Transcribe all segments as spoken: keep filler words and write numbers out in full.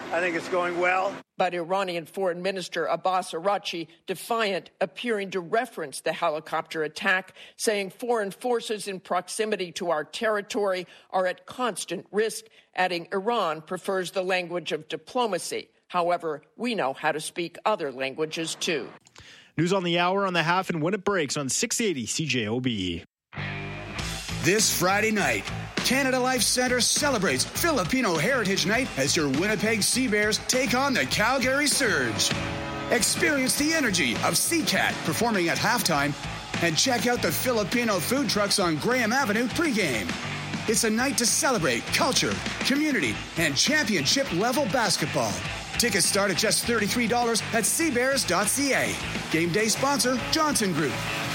I think it's going well. But Iranian Foreign Minister Abbas Araghchi, defiant, appearing to reference the helicopter attack, saying foreign forces in proximity to our territory are at constant risk, adding Iran prefers the language of diplomacy. However, we know how to speak other languages, too. News on the hour on the half and when it breaks on six eighty C J O B. This Friday night, Canada Life Centre celebrates Filipino Heritage Night as your Winnipeg Sea Bears take on the Calgary Surge. Experience the energy of Sea Cat performing at halftime and check out the Filipino food trucks on Graham Avenue pregame. It's a night to celebrate culture, community, and championship-level basketball. Tickets start at just thirty-three dollars at seabears dot c a. Game day sponsor, Johnson Group.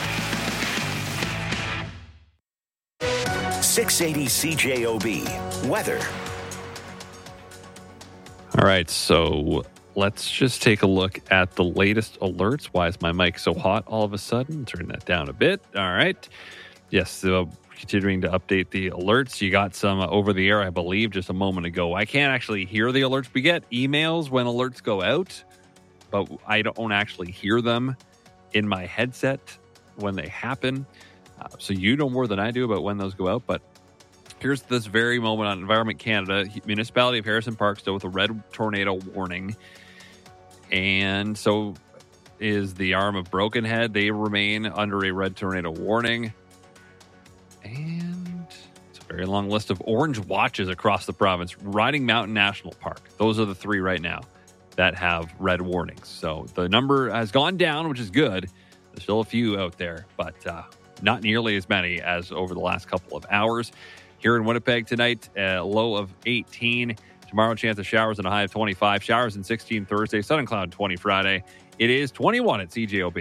six eighty C J O B. Weather. All right, so let's just take a look at the latest alerts. Why is my mic so hot all of a sudden? Turn that down a bit. All right. Yes, so continuing to update the alerts. You got some uh, over the air, I believe, just a moment ago. I can't actually hear the alerts. We get emails when alerts go out, but I don't actually hear them in my headset when they happen. Uh, so you know more than I do about when those go out, but here's this very moment on Environment Canada, municipality of Harrison Park still with a red tornado warning. And so is the arm of Brokenhead. They remain under a red tornado warning. And it's a very long list of orange watches across the province. Riding Mountain National Park. Those are the three right now that have red warnings. So the number has gone down, which is good. There's still a few out there, but uh, not nearly as many as over the last couple of hours. Here in Winnipeg tonight, a low of eighteen. Tomorrow, chance of showers and a high of twenty-five. Showers and sixteen Thursday. Sun and cloud twenty Friday. It is twenty-one at C J O B.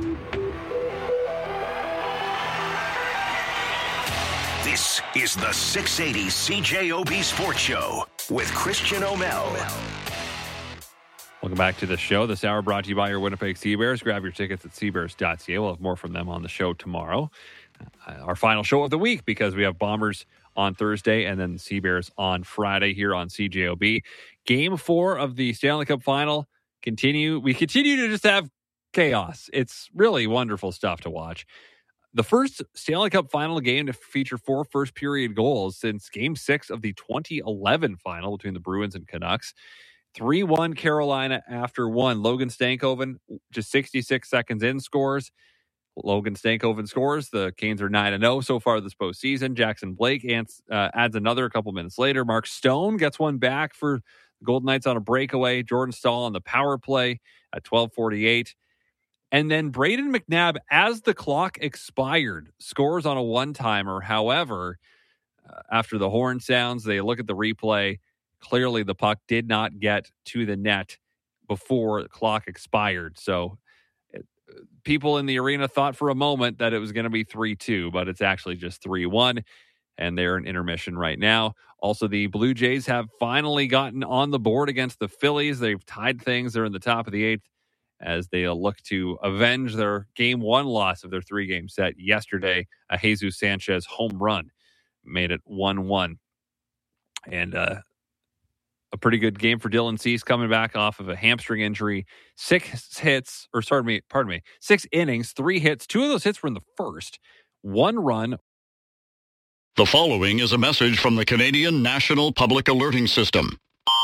This is the six eighty C J O B Sports Show with Christian O'Mell. Welcome back to the show. This hour brought to you by your Winnipeg Sea Bears. Grab your tickets at seabears dot c a. We'll have more from them on the show tomorrow. Uh, our final show of the week because we have Bombers on Thursday and then the Sea Bears on Friday here on C J O B. Game four of the Stanley Cup Final. Continue. We continue to just have chaos. It's really wonderful stuff to watch. The first Stanley Cup Final game to feature four first period goals since Game six of the twenty eleven Final between the Bruins and Canucks. three one Carolina after one. Logan Stankoven, just sixty-six seconds in, scores. Logan Stankoven scores. The Canes are nine and oh so far this postseason. Jackson Blake adds, uh, adds another a couple minutes later. Mark Stone gets one back for the Golden Knights on a breakaway. Jordan Staal on the power play at twelve forty-eight. And then Braden McNabb, as the clock expired, scores on a one-timer. However, uh, after the horn sounds, they look at the replay. Clearly, the puck did not get to the net before the clock expired. So it, people in the arena thought for a moment that it was going to be three two, but it's actually just three one, and they're in intermission right now. Also, the Blue Jays have finally gotten on the board against the Phillies. They've tied things. They're in the top of the eighth as they look to avenge their game one loss of their three-game set yesterday. A Jesus Sanchez home run made it one one. And uh, a pretty good game for Dylan Cease coming back off of a hamstring injury. Six hits, or pardon me, pardon me, six innings, three hits. Two of those hits were in the first. One run. The following is a message from the Canadian National Public Alerting System.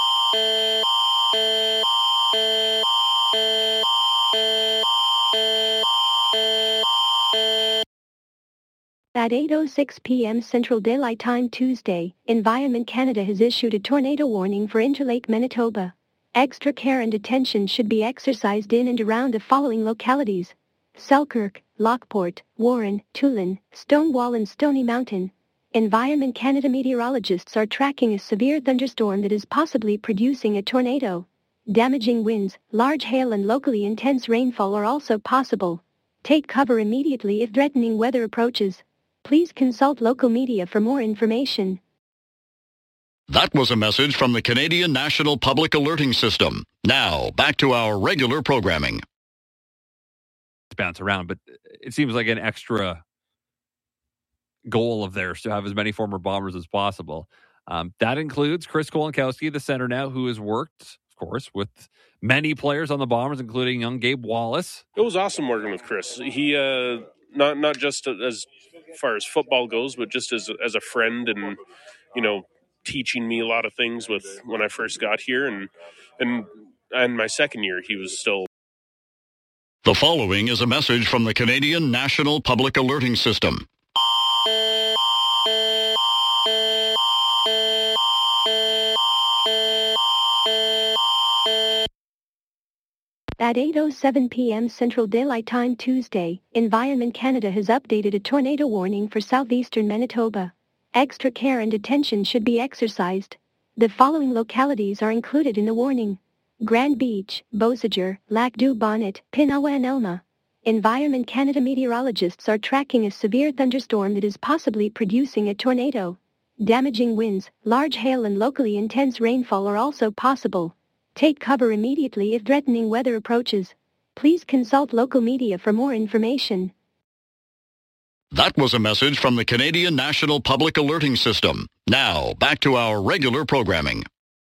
At eight oh six p.m. Central Daylight Time Tuesday, Environment Canada has issued a tornado warning for Interlake, Manitoba. Extra care and attention should be exercised in and around the following localities: Selkirk, Lockport, Warren, Tulin, Stonewall and Stony Mountain. Environment Canada meteorologists are tracking a severe thunderstorm that is possibly producing a tornado. Damaging winds, large hail and locally intense rainfall are also possible. Take cover immediately if threatening weather approaches. Please consult local media for more information. That was a message from the Canadian National Public Alerting System. Now, back to our regular programming. Bounce around, but it seems like an extra goal of theirs to have as many former Bombers as possible. Um, that includes Chris Kolankowski, the center now, who has worked, of course, with many players on the Bombers, including young Gabe Wallace. It was awesome working with Chris. He uh, not not just as far as football goes, but just as as a friend, and you know, teaching me a lot of things with when I first got here, and and and my second year, he was still. The following is a message from the Canadian National Public Alerting System. At eight oh seven p.m. Central Daylight Time Tuesday, Environment Canada has updated a tornado warning for southeastern Manitoba. Extra care and attention should be exercised. The following localities are included in the warning: Grand Beach, Beausejour, Lac du Bonnet, Pinawa and Elma. Environment Canada meteorologists are tracking a severe thunderstorm that is possibly producing a tornado. Damaging winds, large hail and locally intense rainfall are also possible. Take cover immediately if threatening weather approaches. Please consult local media for more information. That was a message from the Canadian National Public Alerting System. Now, back to our regular programming.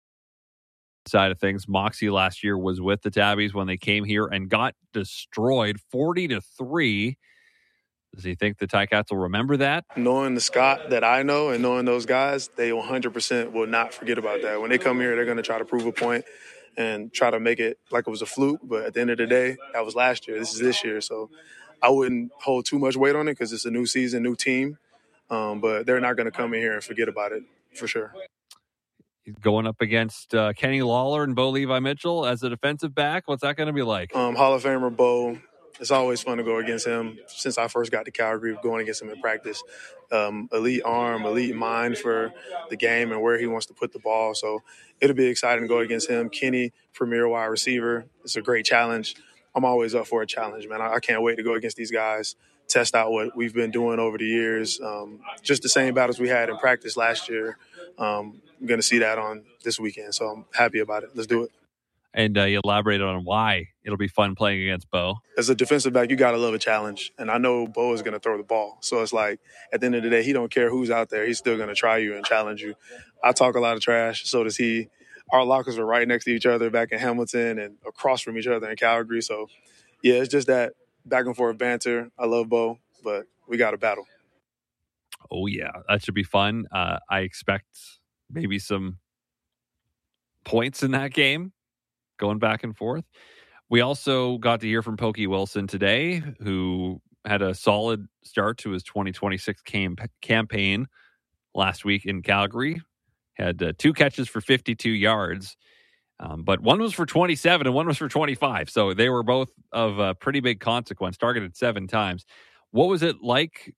Side of things, Moxie last year was with the Tabbies when they came here and got destroyed forty to three. Does he think the Ticats will remember that? Knowing the Scott that I know and knowing those guys, they one hundred percent will not forget about that. When they come here, they're going to try to prove a point and try to make it like it was a fluke. But at the end of the day, that was last year. This is this year. So I wouldn't hold too much weight on it because it's a new season, new team. Um, but they're not going to come in here and forget about it for sure. He's going up against uh, Kenny Lawler and Bo Levi-Mitchell as a defensive back. What's that going to be like? Um, Hall of Famer Bo. It's always fun to go against him. Since I first got to Calgary, going against him in practice. Um, elite arm, elite mind for the game and where he wants to put the ball. So it'll be exciting to go against him. Kenny, premier wide receiver. It's a great challenge. I'm always up for a challenge, man. I, I can't wait to go against these guys, test out what we've been doing over the years. Um, just the same battles we had in practice last year. Um, I'm going to see that on this weekend, so I'm happy about it. Let's do it. And uh, you elaborated on why it'll be fun playing against Bo. As a defensive back, you got to love a challenge. And I know Bo is going to throw the ball. So it's like, at the end of the day, he don't care who's out there. He's still going to try you and challenge you. I talk a lot of trash. So does he. Our lockers are right next to each other back in Hamilton and across from each other in Calgary. So, yeah, it's just that back and forth banter. I love Bo, but we got to battle. Oh, yeah. That should be fun. Uh, I expect maybe some points in that game. Going back and forth. We also got to hear from Pokey Wilson today, who had a solid start to his twenty twenty-six cam- campaign last week in Calgary. Had uh, two catches for fifty-two yards, um, but one was for twenty-seven and one was for twenty-five. So they were both of a pretty big consequence, targeted seven times. What was it like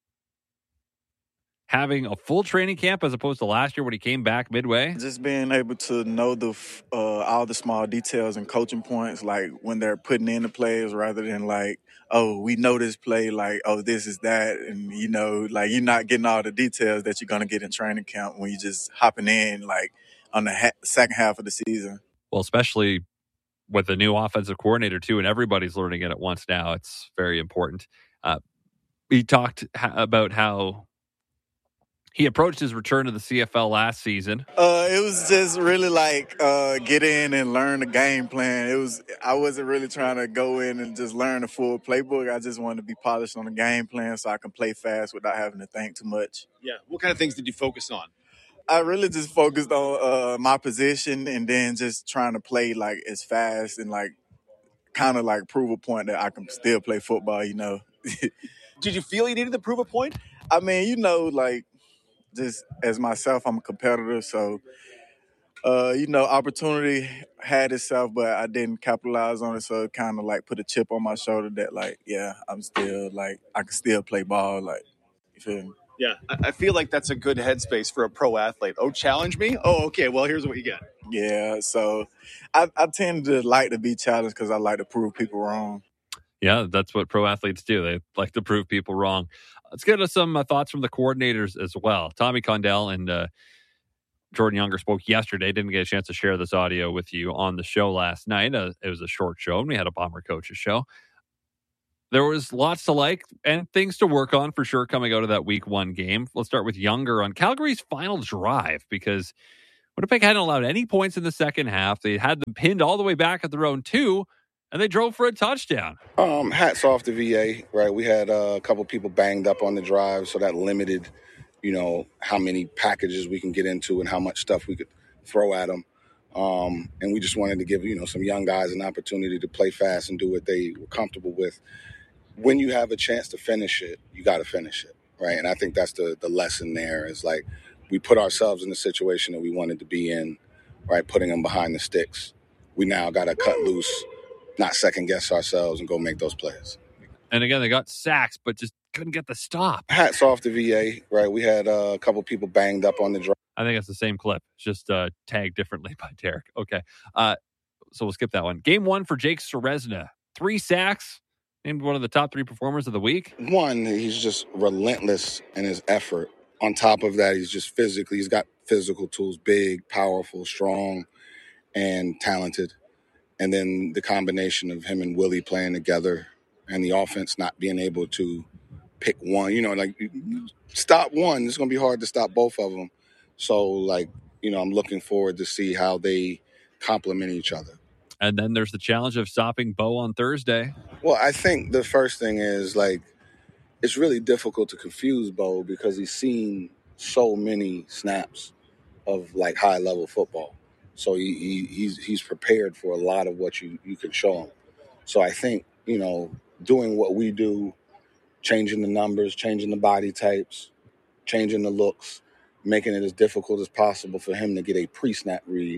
having a full training camp as opposed to last year when he came back midway? Just being able to know the uh, all the small details and coaching points, like when they're putting in the plays rather than like, oh, we know this play, like, oh, this is that. And, you know, like you're not getting all the details that you're going to get in training camp when you're just hopping in like on the ha- second half of the season. Well, especially with the new offensive coordinator, too, and everybody's learning it at once now. It's very important. Uh, he talked ha- about how he approached his return to the C F L last season. Uh, it was just really like uh, get in and learn the game plan. It was I wasn't really trying to go in and just learn the full playbook. I just wanted to be polished on the game plan so I can play fast without having to think too much. Yeah. What kind of things did you focus on? I really just focused on uh, my position and then just trying to play like as fast and like kind of like prove a point that I can still play football, you know. Did you feel you needed to prove a point? I mean, you know, like, just as myself, I'm a competitor, so, uh, you know, opportunity had itself, but I didn't capitalize on it, so it kind of, like, put a chip on my shoulder that, like, yeah, I'm still, like, I can still play ball, like, you feel me? Yeah, I feel like that's a good headspace for a pro athlete. Oh, challenge me? Oh, okay, well, here's what you get. Yeah, so I, I tend to like to be challenged because I like to prove people wrong. Yeah, that's what pro athletes do. They like to prove people wrong. Let's get to some uh, thoughts from the coordinators as well. Tommy Condell and uh, Jordan Younger spoke yesterday. Didn't get a chance to share this audio with you on the show last night. Uh, it was a short show, and we had a Bomber Coaches show. There was lots to like and things to work on for sure coming out of that week one game. Let's start with Younger on Calgary's final drive, because Winnipeg hadn't allowed any points in the second half. They had them pinned all the way back at their own two, and they drove for a touchdown. Um, hats off to V A, right? We had uh, a couple people banged up on the drive, so that limited, you know, how many packages we can get into and how much stuff we could throw at them. Um, and we just wanted to give, you know, some young guys an opportunity to play fast and do what they were comfortable with. When you have a chance to finish it, you got to finish it, right? And I think that's the the lesson there is, like, we put ourselves in the situation that we wanted to be in, right, putting them behind the sticks. We now got to cut loose, not second-guess ourselves, and go make those plays. And again, they got sacks, but just couldn't get the stop. Hats off to V A, right? We had uh, a couple people banged up on the drive. I think it's the same clip, just uh, tagged differently by Derek. Okay, uh, so we'll skip that one. Game one for Jake Serezna. Three sacks, named one of the top three performers of the week. One, he's just relentless in his effort. On top of that, he's just physically, he's got physical tools, big, powerful, strong, and talented. And then the combination of him and Willie playing together and the offense not being able to pick one, you know, like, stop one, it's going to be hard to stop both of them. So, like, you know, I'm looking forward to see how they complement each other. And then there's the challenge of stopping Bo on Thursday. Well, I think the first thing is, like, it's really difficult to confuse Bo because he's seen so many snaps of, like, high-level football. So he, he he's he's prepared for a lot of what you, you can show him. So I think, you know, doing what we do, changing the numbers, changing the body types, changing the looks, making it as difficult as possible for him to get a pre-snap read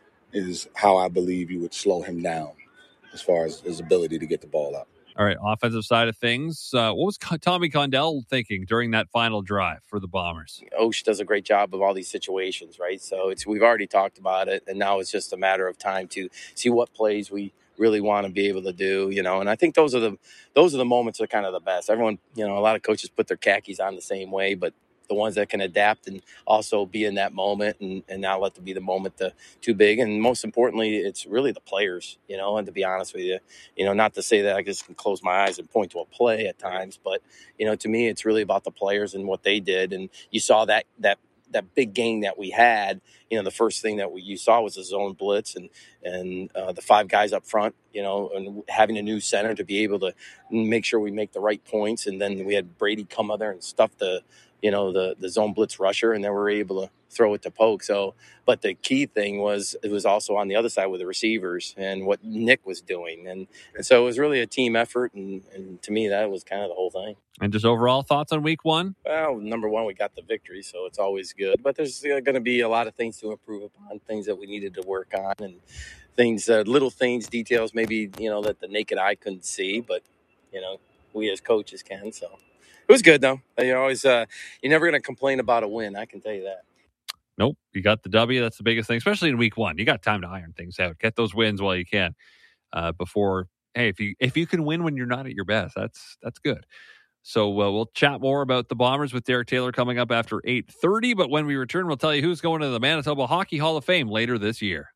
is how I believe you would slow him down as far as his ability to get the ball out. All right, offensive side of things. Uh, what was Tommy Condell thinking during that final drive for the Bombers? Osh does a great job of all these situations, right? So it's we've already talked about it, and now it's just a matter of time to see what plays we really want to be able to do, you know. And I think those are the those are the moments that are kind of the best. Everyone, you know, a lot of coaches put their khakis on the same way, but the ones that can adapt and also be in that moment and, and not let it be the moment the, too big. And most importantly, it's really the players, you know, and to be honest with you, you know, not to say that I just can close my eyes and point to a play at times, but, you know, to me, it's really about the players and what they did. And you saw that, that, that big game that we had, you know, the first thing that we, you saw was the zone blitz and, and uh, the five guys up front, you know, and having a new center to be able to make sure we make the right points. And then we had Brady come out there and stuff the, you know, the, the zone blitz rusher, and then we were able to throw it to Poke. So, but the key thing was it was also on the other side with the receivers and what Nick was doing. And, and so it was really a team effort. And, and to me, that was kind of the whole thing. And just overall thoughts on week one? Well, number one, we got the victory, so it's always good. But there's uh, going to be a lot of things to improve upon, things that we needed to work on, and things, uh, little things, details maybe, you know, that the naked eye couldn't see, but, you know, we as coaches can, so. It was good, though. You're always, uh, you're never going to complain about a win. I can tell you that. Nope. You got the W. That's the biggest thing, especially in week one. You got time to iron things out. Get those wins while you can uh, before, hey, if you if you can win when you're not at your best, that's that's good. So uh, we'll chat more about the Bombers with Derek Taylor coming up after eight thirty. But when we return, we'll tell you who's going to the Manitoba Hockey Hall of Fame later this year.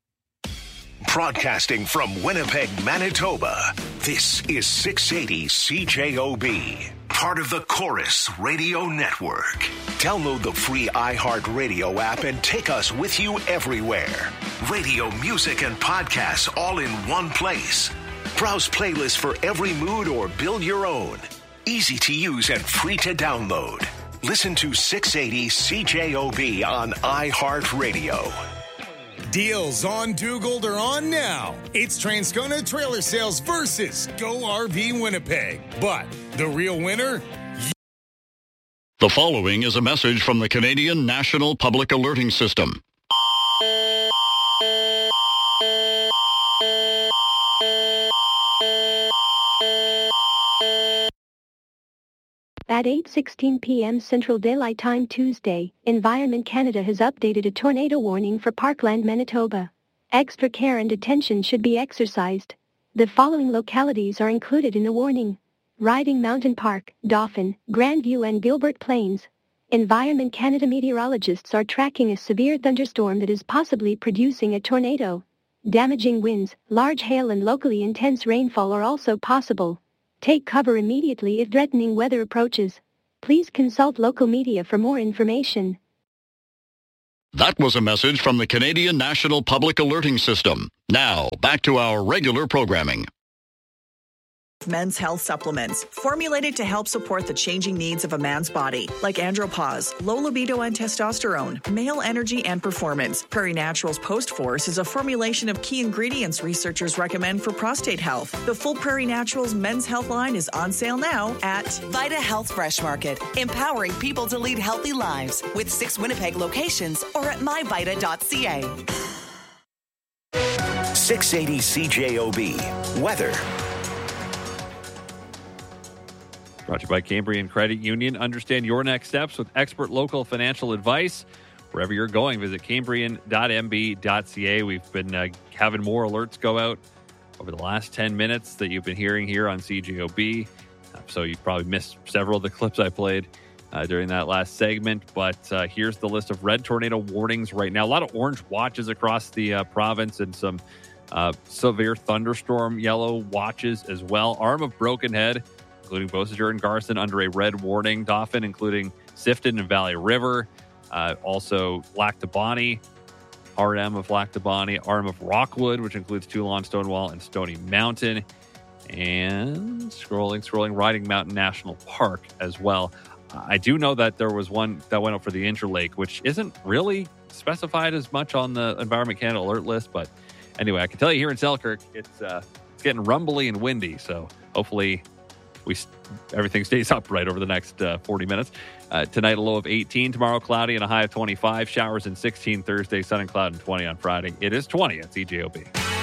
Broadcasting from Winnipeg, Manitoba, this is six eighty C J O B, part of the Chorus Radio Network. Download the free iHeartRadio app and take us with you everywhere. Radio, music, and podcasts all in one place. Browse playlists for every mood or build your own. Easy to use and free to download. Listen to six eighty C J O B on iHeartRadio. Deals on Dugald are on now. It's Transcona Trailer Sales versus Go R V Winnipeg. But the real winner? The following is a message from the Canadian National Public Alerting System. At eight sixteen p.m. Central Daylight Time Tuesday, Environment Canada has updated a tornado warning for Parkland, Manitoba. Extra care and attention should be exercised. The following localities are included in the warning: Riding Mountain Park, Dauphin, Grandview and Gilbert Plains. Environment Canada meteorologists are tracking a severe thunderstorm that is possibly producing a tornado. Damaging winds, large hail and locally intense rainfall are also possible. Take cover immediately if threatening weather approaches. Please consult local media for more information. That was a message from the Canadian National Public Alerting System. Now, back to our regular programming. Men's health supplements formulated to help support the changing needs of a man's body, like Andropause, low libido and testosterone, male energy and performance. Prairie Naturals Post Force is a formulation of key ingredients researchers recommend for prostate health. The full Prairie Naturals men's health line is on sale now at Vita Health Fresh Market, empowering people to lead healthy lives with six Winnipeg locations or at my vita dot c a. six eighty C J O B weather. Brought to you by Cambrian Credit Union. Understand your next steps with expert local financial advice. Wherever you're going, visit cambrian dot m b dot c a. We've been uh, having more alerts go out over the last ten minutes that you've been hearing here on C J O B. Uh, so you've probably missed several of the clips I played uh, during that last segment. But uh, here's the list of red tornado warnings right now. A lot of orange watches across the uh, province and some uh, severe thunderstorm yellow watches as well. Arm of Broken Head, including Beausejour and Garson, under a red warning. Dauphin, including Sifton and Valley River. Uh, also, Lac de Bonnie, R M of Lac de Bonnie, Arm of Rockwood, which includes Toulon, Stonewall, and Stony Mountain. And scrolling, scrolling, Riding Mountain National Park as well. Uh, I do know that there was one that went up for the Interlake, which isn't really specified as much on the Environment Canada alert list. But anyway, I can tell you here in Selkirk, it's, uh, it's getting rumbly and windy. So hopefully we everything stays upright over the next uh, forty minutes. Uh, tonight, a low of eighteen. Tomorrow, cloudy and a high of twenty-five. Showers in sixteen Thursday. Sun and cloud and twenty on Friday. It is twenty at C J O B.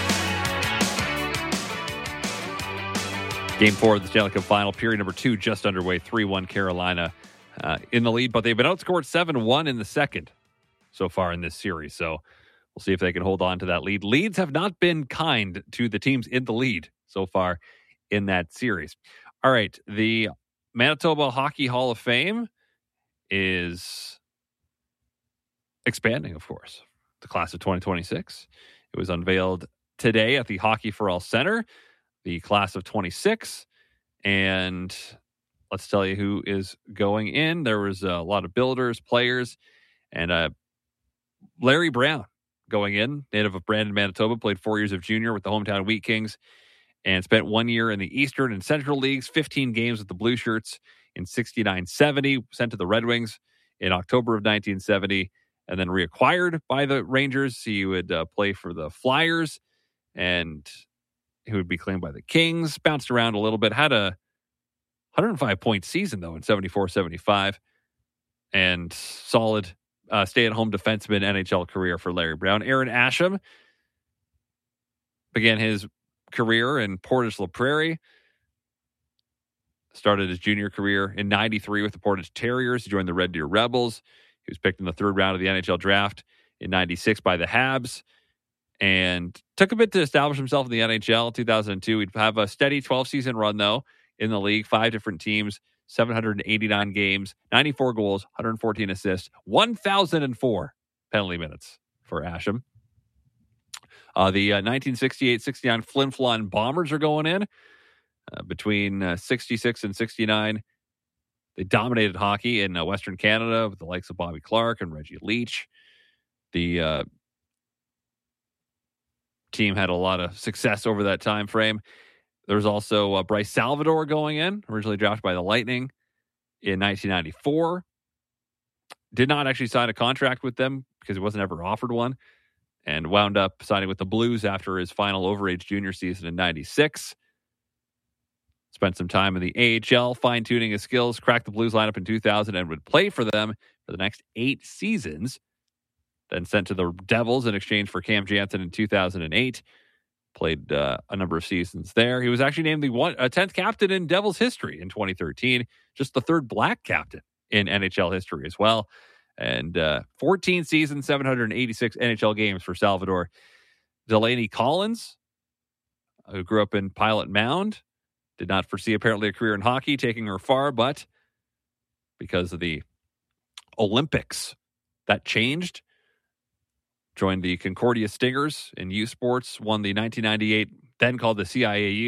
Game four of the Stanley Cup Final. Period number two just underway. three one Carolina uh, in the lead. But they've been outscored seven one in the second so far in this series. So we'll see if they can hold on to that lead. Leads have not been kind to the teams in the lead so far in that series. All right, the Manitoba Hockey Hall of Fame is expanding, of course. The class of twenty twenty-six. It was unveiled today at the Hockey for All Center, the class of twenty-six. And let's tell you who is going in. There was a lot of builders, players, and uh, Larry Brown going in, native of Brandon, Manitoba, played four years of junior with the hometown Wheat Kings, and spent one year in the Eastern and Central Leagues, fifteen games with the Blue Shirts in sixty-nine seventy, sent to the Red Wings in October of nineteen seventy, and then reacquired by the Rangers. He would uh, play for the Flyers, and he would be claimed by the Kings. Bounced around a little bit, had a one hundred five point season, though, in seventy-four seventy-five, and solid uh, stay-at-home defenseman N H L career for Larry Brown. Aaron Asham began his career in Portage La Prairie. Started his junior career in ninety-three with the Portage Terriers. He joined the Red Deer Rebels. He was picked in the third round of the N H L draft in ninety-six by the Habs, and took a bit to establish himself in the N H L. two thousand two, he'd have a steady twelve-season run, though, in the league. Five different teams, seven hundred eighty-nine games, ninety-four goals, one hundred fourteen assists, one thousand four penalty minutes for Asham. Uh, the uh, nineteen sixty-eight sixty-nine Flin Flon Bombers are going in. Uh, between uh, sixty-six and sixty-nine, they dominated hockey in uh, Western Canada with the likes of Bobby Clark and Reggie Leach. The uh, team had a lot of success over that time frame. There's also uh, Bryce Salvador going in, originally drafted by the Lightning in nineteen ninety-four. Did not actually sign a contract with them because he wasn't ever offered one, and wound up signing with the Blues after his final overage junior season in ninety-six. Spent some time in the A H L, fine-tuning his skills, cracked the Blues lineup in two thousand, and would play for them for the next eight seasons. Then sent to the Devils in exchange for Cam Janssen in two thousand eight. Played uh, a number of seasons there. He was actually named the one, uh, tenth captain in Devils history in twenty thirteen. Just the third black captain in N H L history as well. And uh, fourteen seasons, seven hundred eighty-six N H L games for Salvador. Delaney Collins, who grew up in Pilot Mound, did not foresee apparently a career in hockey, taking her far, but because of the Olympics, that changed. Joined the Concordia Stingers in U Sports, won the nineteen ninety-eight, then called the C I A U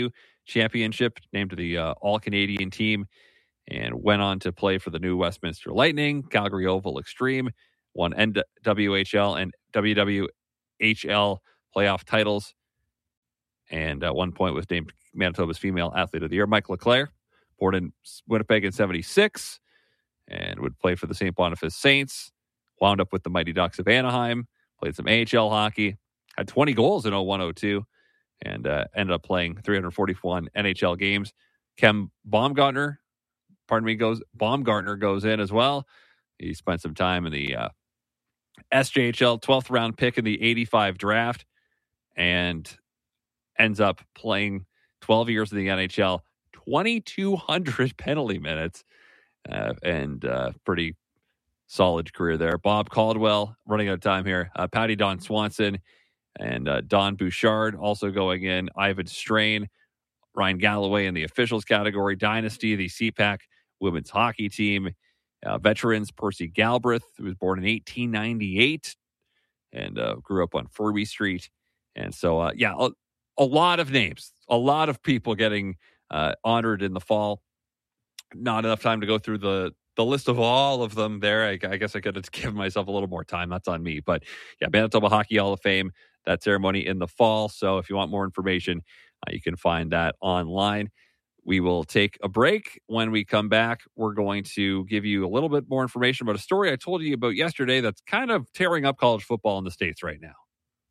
championship, named to the uh, All-Canadian team, and went on to play for the new Westminster Lightning, Calgary Oval Extreme, won N W H L and W W H L playoff titles, and at one point was named Manitoba's Female Athlete of the Year. Mike Leclerc, born in Winnipeg in seventy-six, and would play for the Saint Boniface Saints, wound up with the Mighty Ducks of Anaheim, played some A H L hockey, had twenty goals in oh one oh two, and uh, ended up playing three hundred forty-one N H L games. Kem Baumgartner, pardon me, goes Baumgartner goes in as well. He spent some time in the uh, S J H L, twelfth round pick in the eighty-five draft, and ends up playing twelve years in the N H L, twenty-two hundred penalty minutes, uh, and uh, pretty solid career there. Bob Caldwell, running out of time here. Uh, Patty Don Swanson and uh, Don Bouchard also going in. Ivan Strain, Ryan Galloway in the officials category. Dynasty, the C PAC women's hockey team. Uh, veterans, Percy Galbraith, who was born in eighteen ninety-eight and uh, grew up on Furby Street. And so, uh, yeah, a, a lot of names, a lot of people getting uh, honored in the fall. Not enough time to go through the, the list of all of them there. I, I guess I could have given myself a little more time. That's on me. But yeah, Manitoba Hockey Hall of Fame, that ceremony in the fall. So if you want more information, uh, you can find that online. We will take a break. When we come back, we're going to give you a little bit more information about a story I told you about yesterday that's kind of tearing up college football in the States right now.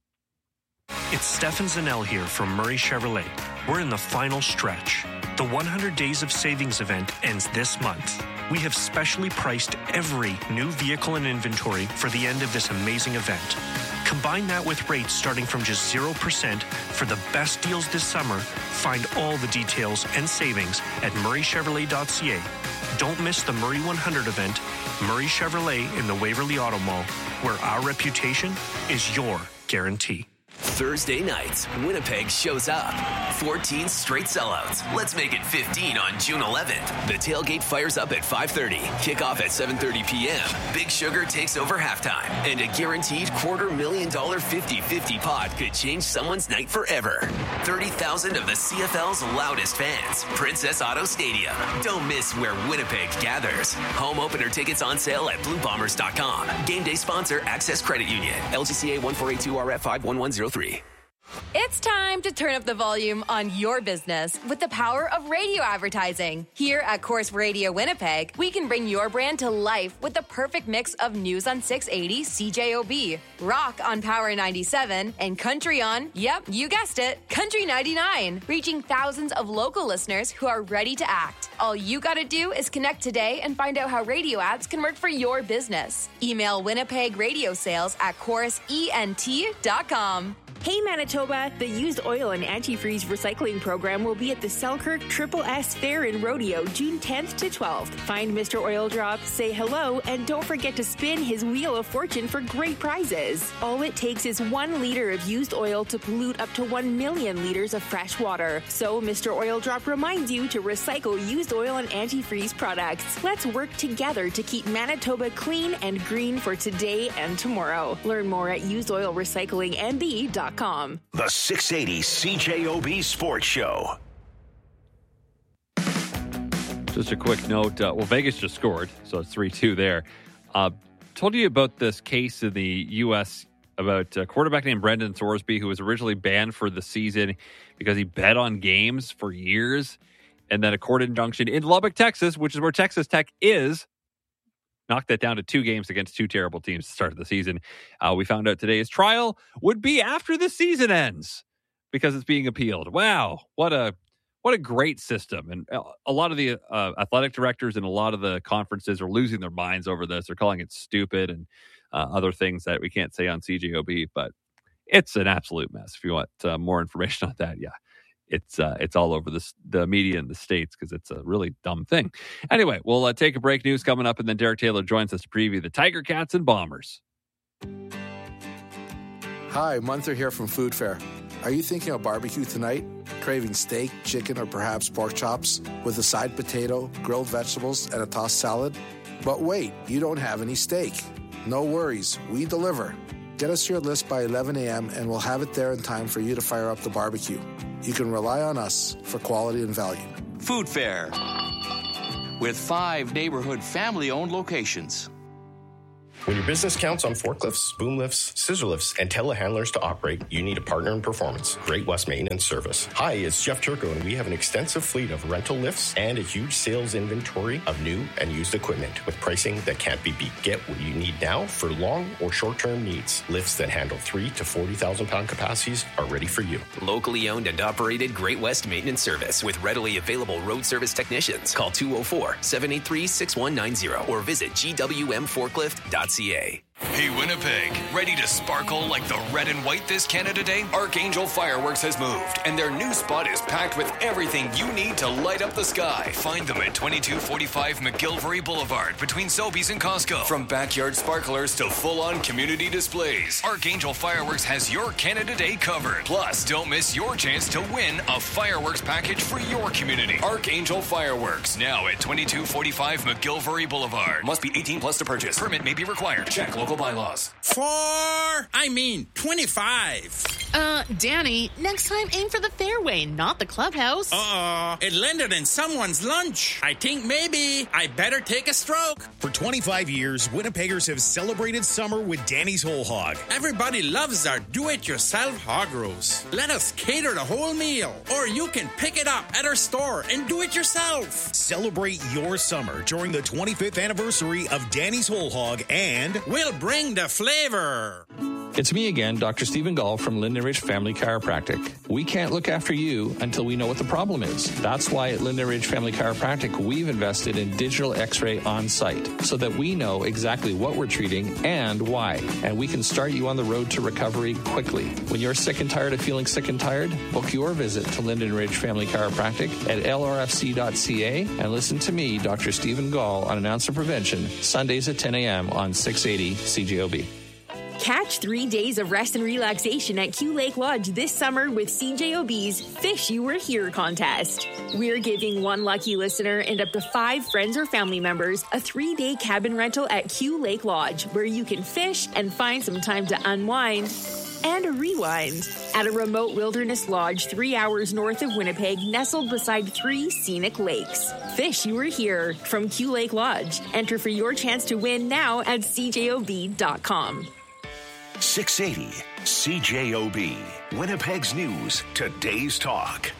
It's Stefan Zanell here from Murray Chevrolet. We're in the final stretch. The one hundred Days of Savings event ends this month. We have specially priced every new vehicle in inventory for the end of this amazing event. Combine that with rates starting from just zero percent for the best deals this summer. Find all the details and savings at murray chevrolet dot c a. Don't miss the Murray one hundred event, Murray Chevrolet in the Waverly Auto Mall, where our reputation is your guarantee. Thursday nights, Winnipeg shows up. fourteen straight sellouts. Let's make it fifteen on June eleventh. The tailgate fires up at five thirty. Kickoff at seven thirty p.m. Big Sugar takes over halftime. And a guaranteed quarter million dollar fifty-fifty pot could change someone's night forever. thirty thousand of the C F L's loudest fans. Princess Auto Stadium. Don't miss where Winnipeg gathers. Home opener tickets on sale at blue bombers dot com. Game day sponsor, Access Credit Union. L G C A one four eight two R F five one one zero three. It's time to turn up the volume on your business with the power of radio advertising. Here at Corus Radio Winnipeg, we can bring your brand to life with the perfect mix of news on six eighty C J O B, rock on Power ninety-seven, and country on, yep, you guessed it, Country ninety-nine, reaching thousands of local listeners who are ready to act. All you gotta do is connect today and find out how radio ads can work for your business. Email Winnipeg Radio Sales at corus ent dot com. Hey Manitoba, the used oil and antifreeze recycling program will be at the Selkirk Triple S Fair in Rodeo June tenth to twelfth. Find Mister Oil Drop, say hello, and don't forget to spin his Wheel of Fortune for great prizes. All it takes is one liter of used oil to pollute up to one million liters of fresh water. So Mister Oil Drop reminds you to recycle used oil and antifreeze products. Let's work together to keep Manitoba clean and green for today and tomorrow. Learn more at used oil recycling m b dot com. The six eighty C J O B Sports Show. Just a quick note. Uh, well, Vegas just scored, so it's three two there. Uh, told you about this case in the U S about a quarterback named Brendan Thorsby, who was originally banned for the season because he bet on games for years. And then a court injunction in Lubbock, Texas, which is where Texas Tech is, knocked that down to two games against two terrible teams to start the season. Uh, we found out today his trial would be after the season ends because it's being appealed. Wow, what a what a great system. And a lot of the uh, athletic directors and a lot of the conferences are losing their minds over this. They're calling it stupid and uh, other things that we can't say on C J O B, but it's an absolute mess. If you want uh, more information on that, yeah. It's uh, it's all over the, the media in the States because it's a really dumb thing. Anyway, we'll uh, take a break. News coming up, and then Derek Taylor joins us to preview the Tiger Cats and Bombers. Hi, Munther here from Food Fair. Are you thinking of barbecue tonight? Craving steak, chicken, or perhaps pork chops with a side potato, grilled vegetables, and a tossed salad? But wait, you don't have any steak. No worries, we deliver. Get us your list by eleven a.m. and we'll have it there in time for you to fire up the barbecue. You can rely on us for quality and value. Food Fair, with five neighborhood family-owned locations. When your business counts on forklifts, boom lifts, scissor lifts, and telehandlers to operate, you need a partner in performance. Great West Maintenance Service. Hi, it's Jeff Turco, and we have an extensive fleet of rental lifts and a huge sales inventory of new and used equipment with pricing that can't be beat. Get what you need now for long or short-term needs. Lifts that handle three to forty thousand pound capacities are ready for you. Locally owned and operated Great West Maintenance Service with readily available road service technicians. Call two oh four, seven eight three, six one nine zero or visit G W M forklift dot C A. Hey Winnipeg, ready to sparkle like the red and white this Canada Day? Archangel Fireworks has moved, and their new spot is packed with everything you need to light up the sky. Find them at twenty-two forty-five McGillivray Boulevard between Sobeys and Costco. From backyard sparklers to full-on community displays, Archangel Fireworks has your Canada Day covered. Plus, don't miss your chance to win a fireworks package for your community. Archangel Fireworks, now at twenty-two forty-five McGillivray Boulevard. Must be eighteen plus to purchase. Permit may be required. Check local bylaws. Four, I mean twenty-five. Uh, Danny, next time aim for the fairway, not the clubhouse. Uh-oh, it landed in someone's lunch. I think maybe I better take a stroke. For twenty-five years, Winnipeggers have celebrated summer with Danny's Whole Hog. Everybody loves our do-it-yourself hog roast. Let us cater the whole meal, or you can pick it up at our store and do it yourself. Celebrate your summer during the twenty-fifth anniversary of Danny's Whole Hog, and we'll bring the flavor. It's me again, Doctor Stephen Gall from Linden Ridge Family Chiropractic. We can't look after you until we know what the problem is. That's why at Linden Ridge Family Chiropractic, we've invested in digital x-ray on site so that we know exactly what we're treating and why. And we can start you on the road to recovery quickly. When you're sick and tired of feeling sick and tired, book your visit to Linden Ridge Family Chiropractic at L R F C dot C A and listen to me, Doctor Stephen Gall, on An Ounce of Prevention, Sundays at ten a.m. on six eighty C J O B. Catch three days of rest and relaxation at Q Lake Lodge this summer with C J O B's Fish You Were Here contest. We're giving one lucky listener and up to five friends or family members a three-day cabin rental at Q Lake Lodge, where you can fish and find some time to unwind and rewind. At a remote wilderness lodge three hours north of Winnipeg, nestled beside three scenic lakes. Fish You Were Here from Q Lake Lodge. Enter for your chance to win now at C J O B dot com. six eighty C J O B, Winnipeg's News, Today's Talk.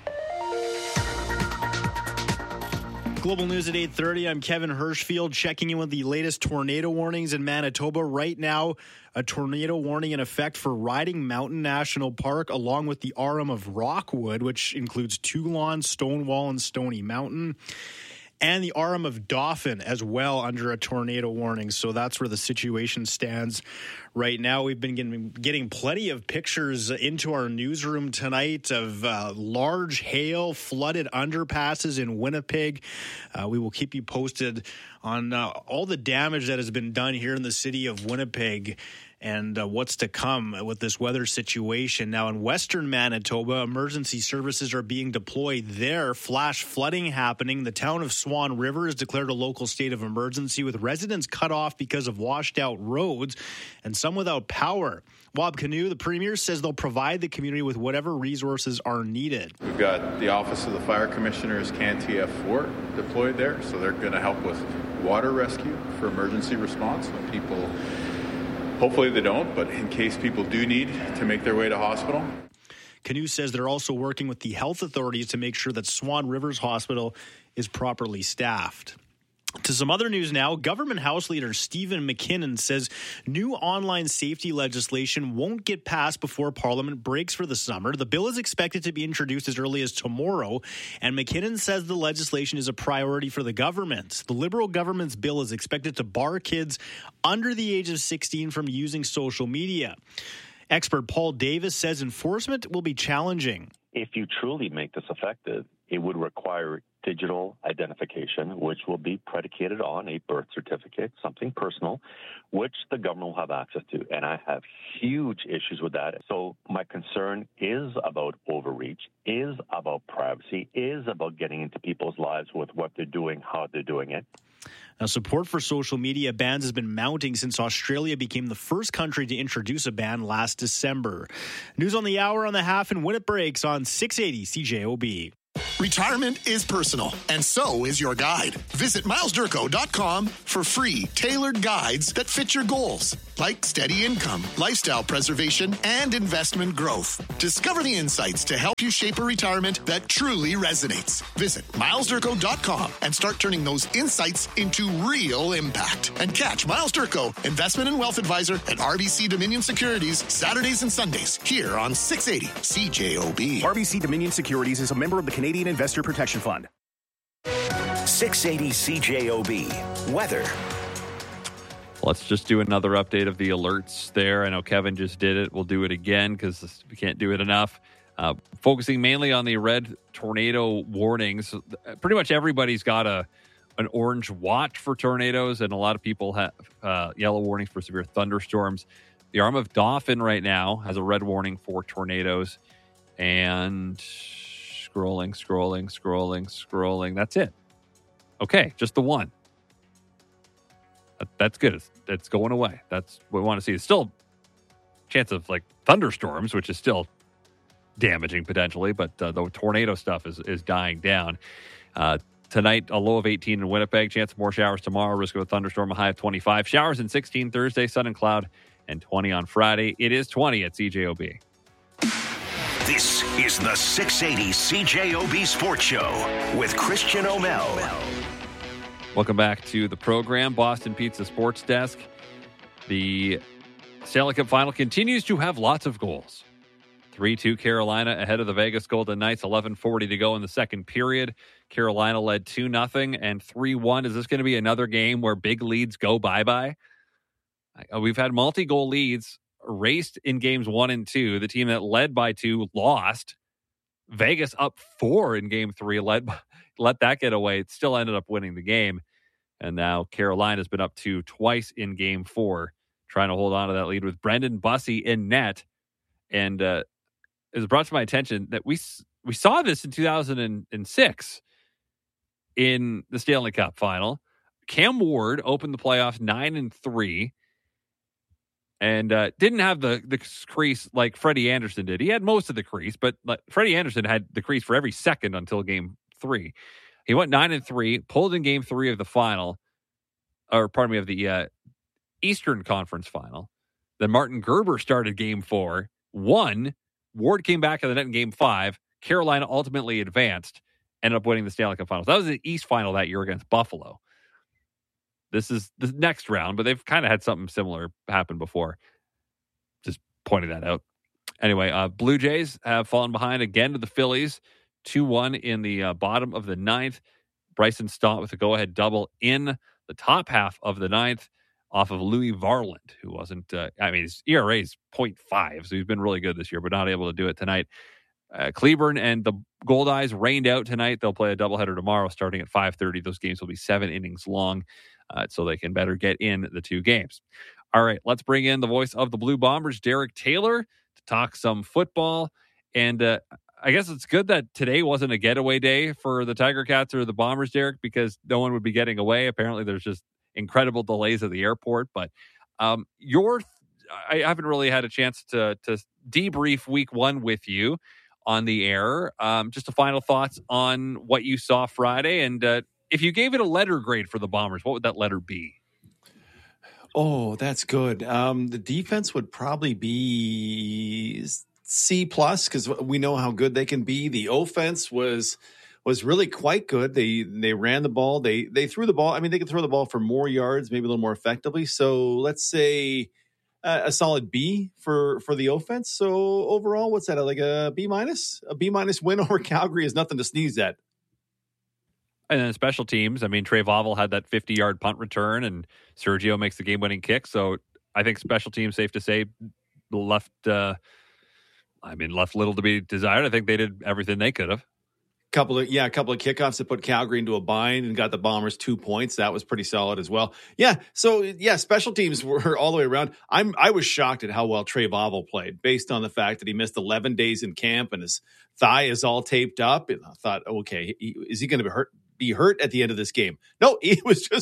Global News at eight thirty. I'm Kevin Hirschfield checking in with the latest tornado warnings in Manitoba. Right now, a tornado warning in effect for Riding Mountain National Park, along with the R M of Rockwood, which includes Toulon, Stonewall, and Stony Mountain. And the R M of Dauphin as well under a tornado warning. So that's where the situation stands right now. We've been getting, getting plenty of pictures into our newsroom tonight of uh, large hail, flooded underpasses in Winnipeg. Uh, we will keep you posted on uh, all the damage that has been done here in the city of Winnipeg and uh, what's to come with this weather situation. Now, in western Manitoba, emergency services are being deployed there. Flash flooding happening. The town of Swan River has declared a local state of emergency with residents cut off because of washed out roads and some without power. Wab Kinew, the premier, says they'll provide the community with whatever resources are needed. We've got the Office of the Fire Commissioner's C A N T F four deployed there, so they're going to help with water rescue for emergency response when people... Hopefully they don't, but in case people do need to make their way to hospital. Kinew says they're also working with the health authorities to make sure that Swan River's hospital is properly staffed. To some other news now, Government House Leader Stephen McKinnon says new online safety legislation won't get passed before Parliament breaks for the summer. The bill is expected to be introduced as early as tomorrow, and McKinnon says the legislation is a priority for the government. The Liberal government's bill is expected to bar kids under the age of sixteen from using social media. Expert Paul Davis says enforcement will be challenging. If you truly make this effective, it would require digital identification, which will be predicated on a birth certificate, something personal, which the government will have access to. And I have huge issues with that. So my concern is about overreach, is about privacy, is about getting into people's lives with what they're doing, how they're doing it. Now, support for social media bans has been mounting since Australia became the first country to introduce a ban last December. News on the hour on the half and when it breaks on six eighty C J O B. Retirement is personal, and so is your guide. Visit miles durko dot com for free, tailored guides that fit your goals, like steady income, lifestyle preservation, and investment growth. Discover the insights to help you shape a retirement that truly resonates. Visit miles durko dot com and start turning those insights into real impact. And catch Miles Durko, Investment and Wealth Advisor at R B C Dominion Securities, Saturdays and Sundays, here on six eighty C J O B. R B C Dominion Securities is a member of the Canadian Investor Protection Fund. six eighty C J O B. Weather. Let's just do another update of the alerts there. I know Kevin just did it. We'll do it again because we can't do it enough. Uh, focusing mainly on the red tornado warnings. Pretty much everybody's got a an orange watch for tornadoes, and a lot of people have uh, yellow warnings for severe thunderstorms. The Arm of Dauphin right now has a red warning for tornadoes. And scrolling, scrolling, scrolling, scrolling. That's it. Okay, just the one. That, that's good. It's, it's going away. That's what we want to see. It's still a chance of like thunderstorms, which is still damaging potentially, but uh, the tornado stuff is, is dying down. Uh, tonight, a low of eighteen in Winnipeg. Chance of more showers tomorrow. Risk of a thunderstorm, a high of twenty-five. Showers in sixteen Thursday, sun and cloud, and twenty on Friday. It is twenty at C J O B. This is the six eighty C J O B Sports Show with Christian O'Mell. Welcome back to the program, Boston Pizza Sports Desk. The Stanley Cup Final continues to have lots of goals. three two Carolina ahead of the Vegas Golden Knights, eleven forty to go in the second period. Carolina led two nothing and three one. Is this going to be another game where big leads go bye-bye? We've had multi-goal leads raced in games one and two. The team that led by two lost. Vegas up four in game three, led by, let that get away. It still ended up winning the game. And now Carolina's been up two twice in game four, trying to hold on to that lead with Brendan Bussey in net. And uh, it was brought to my attention that we we saw this in two thousand six in the Stanley Cup final. Cam Ward opened the playoffs nine and three. And uh, didn't have the, the crease like Freddie Anderson did. He had most of the crease, but like, Freddie Anderson had the crease for every second until game three. He went nine and three, pulled in game three of the final, or pardon me, of the uh, Eastern Conference final. Then Martin Gerber started game four, won. Ward came back in the net in game five. Carolina ultimately advanced, ended up winning the Stanley Cup Finals. That was the East final that year against Buffalo. This is the next round, but they've kind of had something similar happen before. Just pointing that out. Anyway, uh, Blue Jays have fallen behind again to the Phillies, two one in the uh, bottom of the ninth. Bryson Stott with a go-ahead double in the top half of the ninth off of Louis Varland, who wasn't, uh, I mean, his E R A is point five, so he's been really good this year, but not able to do it tonight. Uh, Cleburne and the Goldeyes rained out tonight. They'll play a doubleheader tomorrow starting at five thirty. Those games will be seven innings long. Uh, so they can better get in the two games. All right, let's bring in the voice of the Blue Bombers, Derek Taylor, to talk some football. And uh, I guess it's good that today wasn't a getaway day for the Tiger Cats or the Bombers, Derek, because no one would be getting away. Apparently, there's just incredible delays at the airport. But um, your, I haven't really had a chance to to debrief week one with you on the air. Um, just a final thoughts on what you saw Friday, and uh, if you gave it a letter grade for the Bombers, what would that letter be? Oh, that's good. Um, the defense would probably be C plus because we know how good they can be. The offense was was really quite good. They they ran the ball. They they threw the ball. I mean, they could throw the ball for more yards, maybe a little more effectively. So let's say uh, a solid B for for the offense. So overall, what's that? Like a B minus? A B minus win over Calgary is nothing to sneeze at. And then special teams, I mean, Trey Vauvel had that fifty-yard punt return, and Sergio makes the game-winning kick. So I think special teams, safe to say, left, uh, I mean, left little to be desired. I think they did everything they could have. Couple of yeah, a couple of kickoffs that put Calgary into a bind and got the Bombers two points. That was pretty solid as well. Yeah, so yeah, special teams were all the way around. I'm I was shocked at how well Trey Vauvel played, based on the fact that he missed eleven days in camp and his thigh is all taped up. And I thought, okay, he, is he going to be hurt? Be hurt at the end of this game? No, he was just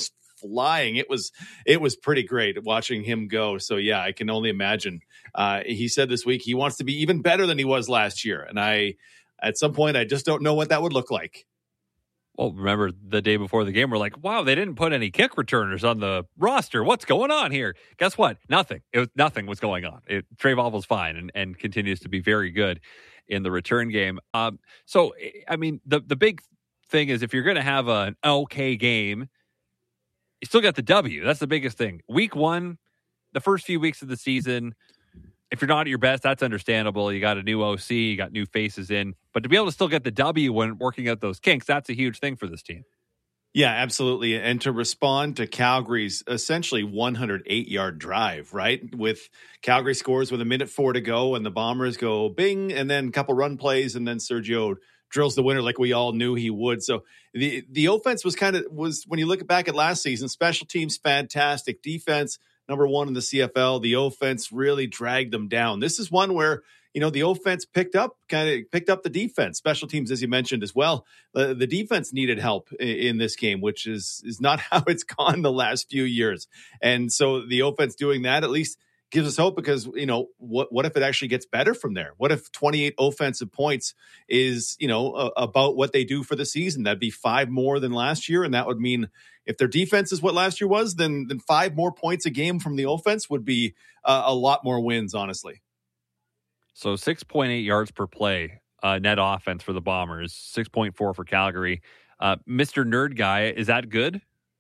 flying. It was it was pretty great watching him go. So yeah, I can only imagine. Uh, he said this week he wants to be even better than he was last year, and I at some point I just don't know what that would look like. Well, remember the day before the game, we're like, wow, they didn't put any kick returners on the roster. What's going on here? Guess what? Nothing. It was nothing was going on. It, Trey Valvo's fine and, and continues to be very good in the return game. Um, so, I mean, the, the big thing is if you're going to have an okay game, you still got the W. That's the biggest thing. Week one, the first few weeks of the season, if you're not at your best, that's understandable. You got a new O C, you got new faces in. But to be able to still get the W when working out those kinks, that's a huge thing for this team. Yeah, absolutely. And to respond to Calgary's essentially one hundred eight yard drive, right? With Calgary scores with a minute four to go and the Bombers go bing, and then a couple run plays, and then Sergio drills the winner like we all knew he would. So the, the offense was kind of, was when you look back at last season, special teams, fantastic, defense, number one in the C F L. The offense really dragged them down. This is one where, you know, the offense picked up, kind of picked up the defense. Special teams, as you mentioned as well. The, the defense needed help in, in this game, which is is not how it's gone the last few years. And so the offense doing that at least gives us hope, because, you know, what what if it actually gets better from there? What if twenty-eight offensive points is, you know, a, about what they do for the season? That'd be five more than last year, and that would mean if their defense is what last year was, then then five more points a game from the offense would be uh, a lot more wins, honestly. So six point eight yards per play, uh, net offense for the Bombers, six point four for Calgary. Uh, Mister Nerd Guy, is that good?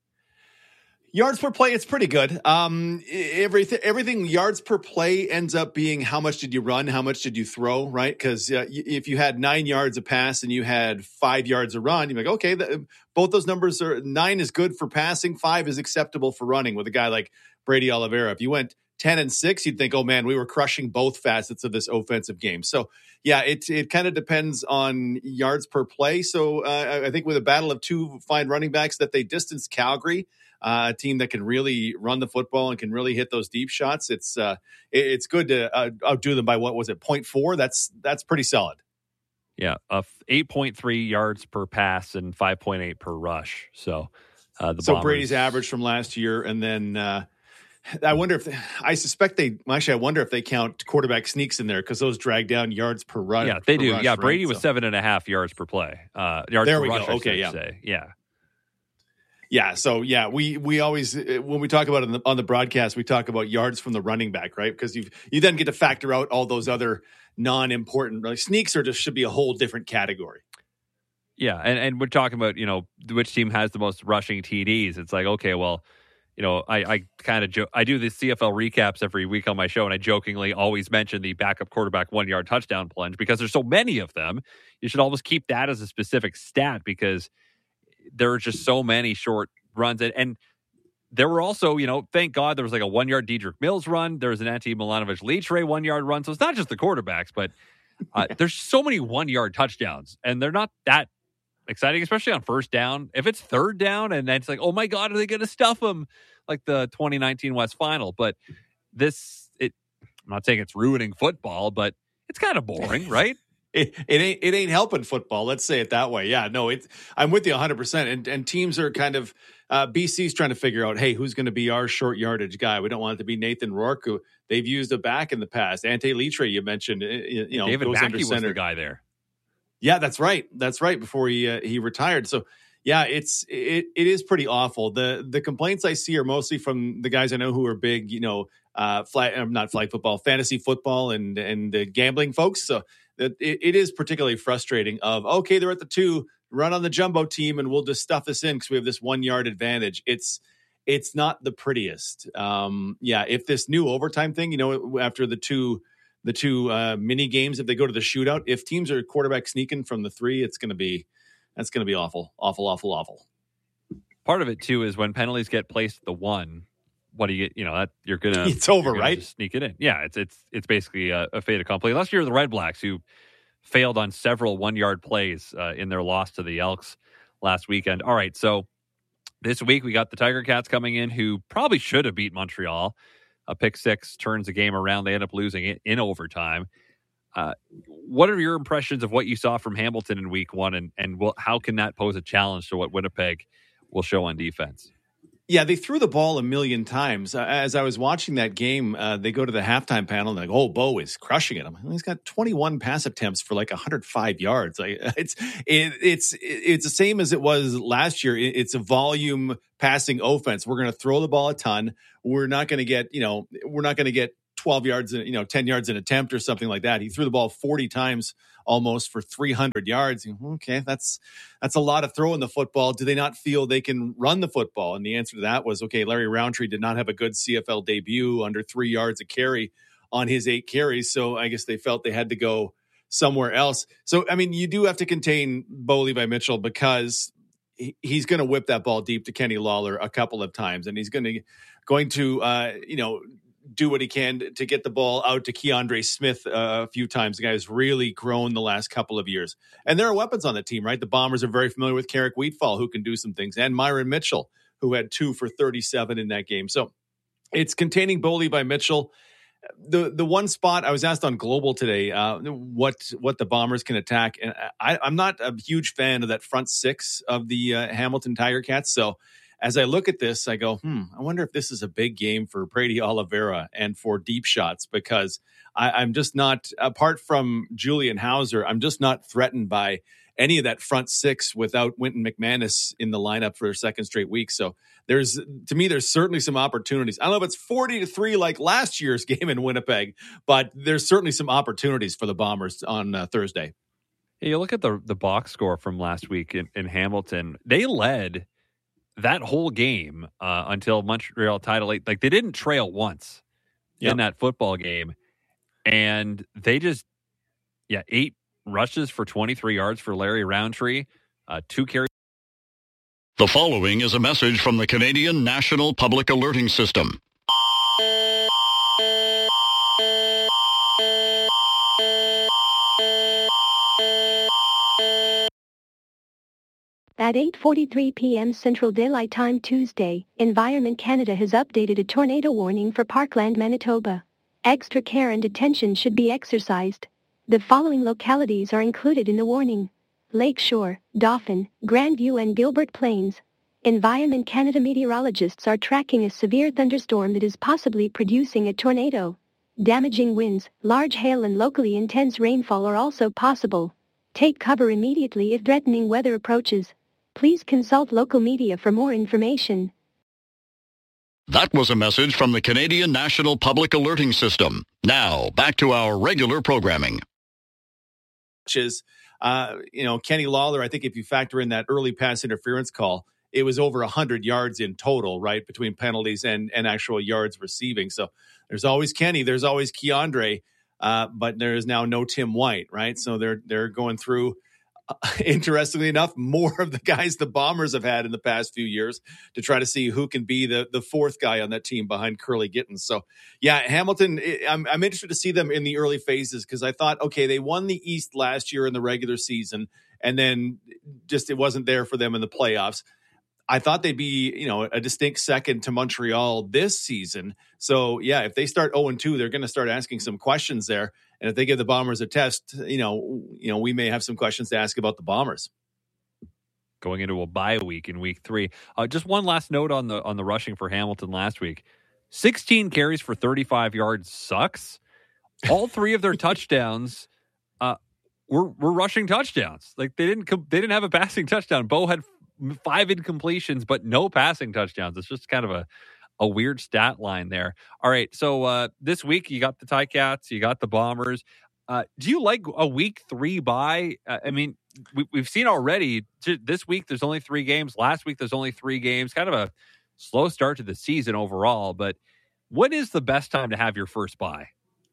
Yards per play, it's pretty good. Um, everything, everything yards per play ends up being how much did you run, how much did you throw, right? Because uh, if you had nine yards a pass and you had five yards a run, you're like, okay, the, both those numbers are, nine is good for passing, five is acceptable for running with a guy like Brady Oliveira. If you went ten and six, you'd think, oh man, we were crushing both facets of this offensive game. So yeah, it it kind of depends on yards per play. So uh, I think with a battle of two fine running backs that they distanced Calgary, uh, a team that can really run the football and can really hit those deep shots, it's uh, it, it's good to uh, outdo them by, what was it, point four? That's that's pretty solid. Yeah, uh, eight point three yards per pass and five point eight per rush. So uh, the so Bombers, Brady's average from last year, and then. Uh, I wonder if, I suspect they, actually, I wonder if they count quarterback sneaks in there, because those drag down yards per run. Yeah, they do. Rush, yeah, Brady right? was so. seven and a half yards per play. Uh, yards there per we rush, go. I Okay, yeah. Say. Yeah. Yeah, so yeah, we we always, when we talk about it on the, on the broadcast, we talk about yards from the running back, right? Because you you then get to factor out all those other non-important, like sneaks are just should be a whole different category. Yeah, and, and we're talking about, you know, which team has the most rushing T Ds. It's like, okay, well, you know, I, I kind of jo- I do the C F L recaps every week on my show, and I jokingly always mention the backup quarterback one-yard touchdown plunge because there's so many of them. You should always keep that as a specific stat, because there are just so many short runs. And, and there were also, you know, thank God there was like a one-yard Dedrick Mills run. There was an Ante Milanovic-Litre one-yard run. So it's not just the quarterbacks, but uh, there's so many one-yard touchdowns, and they're not that exciting, especially on first down. If it's third down and then it's like, oh my God, are they going to stuff them like the twenty nineteen West Final? But this, it, I'm not saying it's ruining football, but it's kind of boring, right? It, it ain't it ain't helping football. Let's say it that way. Yeah, no, it. I'm with you one hundred percent. And and teams are kind of uh, B C's trying to figure out, hey, who's going to be our short yardage guy? We don't want it to be Nathan Rourke, who they've used a back in the past. Ante Litre, you mentioned, you know, David goes Mackey under was center. the guy there. Yeah, that's right. That's right. Before he uh, he retired. So yeah, it's it it is pretty awful. The the complaints I see are mostly from the guys I know who are big, you know, uh, flag, uh, not flag football, fantasy football, and and the gambling folks. So that it, it is particularly frustrating. Of okay, they're at the two, run on the jumbo team, and we'll just stuff this in because we have this one yard advantage. It's it's not the prettiest. Um, yeah, if this new overtime thing, you know, after the two. The two uh, mini games, if they go to the shootout, if teams are quarterback sneaking from the three, it's going to be that's going to be awful, awful, awful, awful. Part of it too is when penalties get placed at the one. What do you get? You know that you're gonna it's over, gonna right? Just sneak it in. Yeah, it's it's it's basically a, a fait accompli. Unless you're the Red Blacks, who failed on several one yard plays uh, in their loss to the Elks last weekend. All right, so this week we got the Tiger Cats coming in, who probably should have beat Montreal. A pick six turns the game around. They end up losing it in overtime. Uh, what are your impressions of what you saw from Hamilton in week one, and, and will, how can that pose a challenge to what Winnipeg will show on defense? Yeah, they threw the ball a million times. Uh, as I was watching that game, uh, they go to the halftime panel and they're like, "Oh, Bo is crushing it." I'm like, he's got twenty-one pass attempts for like one hundred five yards. Like, it's it, it's it's the same as it was last year. It, it's a volume passing offense. We're going to throw the ball a ton. We're not going to get you know we're not going to get twelve yards, you know, ten yards an attempt or something like that. He threw the ball forty times almost for three hundred yards. Okay, that's that's a lot of throwing the football. Do they not feel they can run the football? And the answer to that was, okay, Larry Roundtree did not have a good C F L debut, under three yards a carry on his eight carries. So I guess they felt they had to go somewhere else. So, I mean, you do have to contain Bo Levi Mitchell because he, he's going to whip that ball deep to Kenny Lawler a couple of times. And he's going to, going to, uh, you know, do what he can to get the ball out to Keandre Smith uh, a few times. The guy has really grown the last couple of years. And there are weapons on the team, right? The Bombers are very familiar with Carrick Wheatfall, who can do some things, and Myron Mitchell, who had two for thirty-seven in that game. So it's containing Bo Levi Mitchell. The the one spot I was asked on Global today, uh, what what the Bombers can attack. And I, I'm not a huge fan of that front six of the uh, Hamilton Tiger Cats. So as I look at this, I go, hmm, I wonder if this is a big game for Brady Oliveira and for deep shots, because I, I'm just not, apart from Julian Hauser, I'm just not threatened by any of that front six without Wynton McManus in the lineup for a second straight week. So there's, to me, there's certainly some opportunities. I don't know if it's forty to three like last year's game in Winnipeg, but there's certainly some opportunities for the Bombers on uh, Thursday. Hey, you look at the the box score from last week in, in Hamilton. They led that whole game uh, until Montreal tied it late. Like, they didn't trail once yep. in that football game. And they just, yeah, eight rushes for twenty-three yards for Larry Roundtree, uh, two carries. The following is a message from the Canadian National Public Alerting System. At eight forty-three p.m. Central Daylight Time Tuesday, Environment Canada has updated a tornado warning for Parkland, Manitoba. Extra care and attention should be exercised. The following localities are included in the warning: Lakeshore, Dauphin, Grandview and Gilbert Plains. Environment Canada meteorologists are tracking a severe thunderstorm that is possibly producing a tornado. Damaging winds, large hail and locally intense rainfall are also possible. Take cover immediately if threatening weather approaches. Please consult local media for more information. That was a message from the Canadian National Public Alerting System. Now, back to our regular programming. Which is, uh, you know, Kenny Lawler, I think if you factor in that early pass interference call, it was over one hundred yards in total, right, between penalties and, and actual yards receiving. So there's always Kenny, there's always Keandre, uh, but there is now no Tim White, right? So they're they're going through, uh, interestingly enough, more of the guys the Bombers have had in the past few years to try to see who can be the, the fourth guy on that team behind Curly Gittens. So, yeah, Hamilton, I'm, I'm interested to see them in the early phases, because I thought, okay, they won the East last year in the regular season, and then just it wasn't there for them in the playoffs. I thought they'd be, you know, a distinct second to Montreal this season. So, yeah, if they start oh and two, they're going to start asking some questions there. And if they give the Bombers a test, you know, you know, we may have some questions to ask about the Bombers. Going into a bye week in week three. Uh, just one last note on the on the rushing for Hamilton last week. sixteen carries for thirty-five yards sucks. All three of their touchdowns uh, were were rushing touchdowns. Like, they didn't they didn't have a passing touchdown. Bo had five incompletions, but no passing touchdowns. It's just kind of a, a weird stat line there. All right, so uh, this week you got the Ticats, you got the Bombers. Uh, do you like a week three bye? Uh, I mean, we, we've seen already this week there's only three games. Last week there's only three games. Kind of a slow start to the season overall, but when is the best time to have your first bye?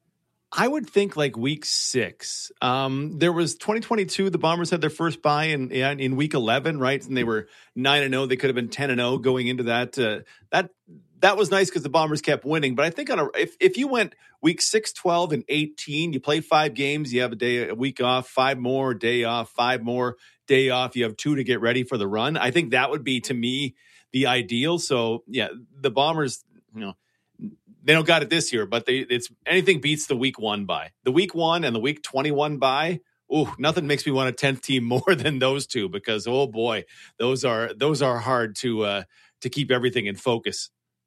I would think like week six. Um, there was twenty twenty-two. The Bombers had their first bye in in week eleven, right? And they were nine and zero. They could have been ten and zero going into that. Uh, that that was nice because the Bombers kept winning. But I think on a if if you went week six, twelve, and eighteen, you play five games. You have a day, a week off, five more, day off, five more, day off. You have two to get ready for the run. I think that would be, to me, the ideal. So yeah, the Bombers, you know, they don't got it this year, but they it's anything beats the week one bye. The week one and the week twenty-one bye oh, nothing makes me want a tenth team more than those two, because oh boy, those are those are hard to uh, to keep everything in focus.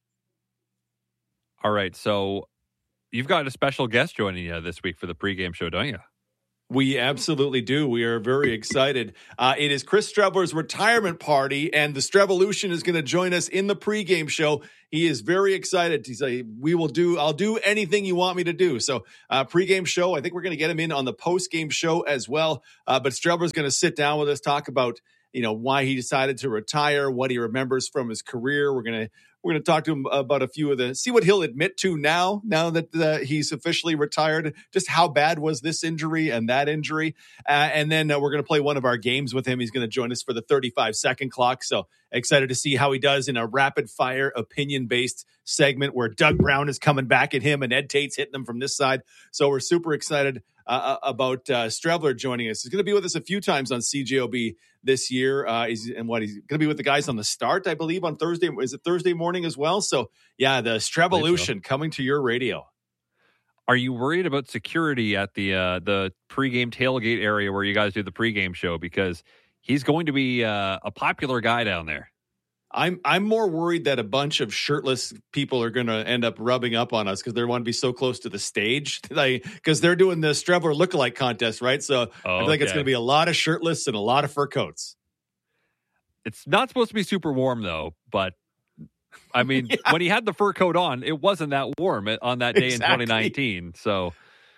All right, so you've got a special guest joining you this week for the pregame show, don't you? We absolutely do. We are very excited. Uh, it is Chris Streveler's retirement party, and the Strevolution is going to join us in the pregame show. He is very excited. He's like, we will do, I'll do anything you want me to do. So uh, pregame show, I think we're going to get him in on the postgame show as well. Uh, but Streveler's going to sit down with us, talk about, you know, why he decided to retire, what he remembers from his career. We're going to We're going to talk to him about a few of the, see what he'll admit to now, now that uh, he's officially retired, just how bad was this injury and that injury. Uh, and then uh, we're going to play one of our games with him. He's going to join us for the thirty-five second clock. So excited to see how he does in a rapid fire opinion based segment where Doug Brown is coming back at him and Ed Tate's hitting him from this side. So we're super excited uh, about uh, Streveler joining us. He's going to be with us a few times on C J O B this year. Uh, he's, and what he's going to be with the guys on the start, I believe, on Thursday. Is it Thursday morning as well? So yeah, the Strevolution so. coming to your radio. Are you worried about security at the uh, the pregame tailgate area where you guys do the pregame show? Because he's going to be uh, a popular guy down there. I'm I'm more worried that a bunch of shirtless people are going to end up rubbing up on us because they want to be so close to the stage. Like, because they're doing the Streveler lookalike contest, right? So oh, I feel like okay. it's going to be a lot of shirtless and a lot of fur coats. It's not supposed to be super warm though, but I mean, yeah. when he had the fur coat on, it wasn't that warm on that day exactly. in twenty nineteen. So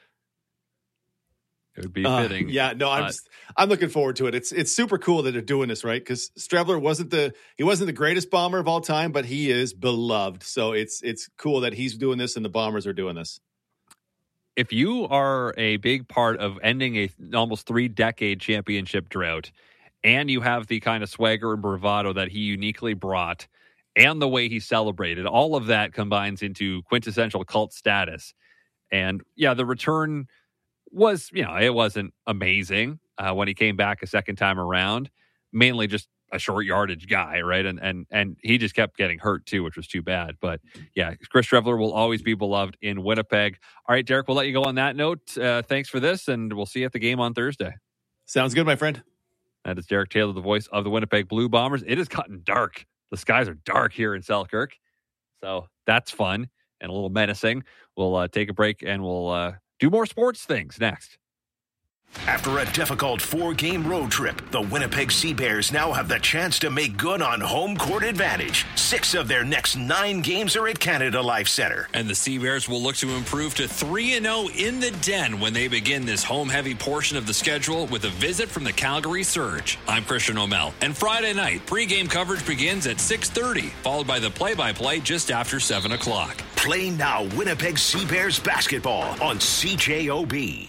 it would be fitting. Uh, yeah, no, I'm uh, just, I'm looking forward to it. It's it's super cool that they're doing this, right? Because Streveler wasn't the he wasn't the greatest bomber of all time, but he is beloved. So it's it's cool that he's doing this and the Bombers are doing this. If you are a big part of ending a almost three decade championship drought, and you have the kind of swagger and bravado that he uniquely brought, and the way he celebrated, all of that combines into quintessential cult status. And yeah, the return was, you know, it wasn't amazing uh, when he came back a second time around, mainly just a short yardage guy, right? And and and he just kept getting hurt too, which was too bad. But yeah, Chris Streveler will always be beloved in Winnipeg. All right, Derek, we'll let you go on that note. Uh, thanks for this, and we'll see you at the game on Thursday. Sounds good, my friend. That is Derek Taylor, the voice of the Winnipeg Blue Bombers. It has gotten dark. The skies are dark here in Selkirk, so that's fun and a little menacing. We'll uh, take a break and we'll uh, do more sports things next. After a difficult four-game road trip, the Winnipeg Sea Bears now have the chance to make good on home court advantage. Six of their next nine games are at Canada Life Centre. And the Sea Bears will look to improve to three and oh in the Den when they begin this home-heavy portion of the schedule with a visit from the Calgary Surge. I'm Christian O'Mell, and Friday night, pregame coverage begins at six thirty, followed by the play-by-play just after seven o'clock. Play now Winnipeg Sea Bears basketball on C J O B.